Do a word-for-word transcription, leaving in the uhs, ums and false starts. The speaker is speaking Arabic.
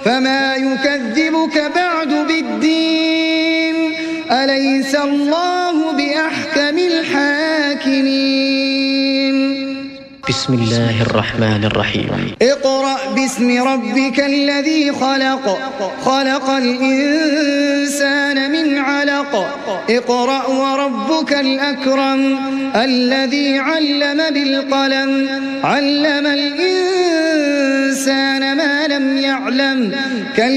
فما يكذبك بعد بالدين أليس الله بأحكم الحاكمين بسم الله الرحمن الرحيم اقرأ باسم ربك الذي خلق خلق الإنسان من علق اقرأ وربك الأكرم الذي علم بالقلم علم الإنسان ما لم يعلم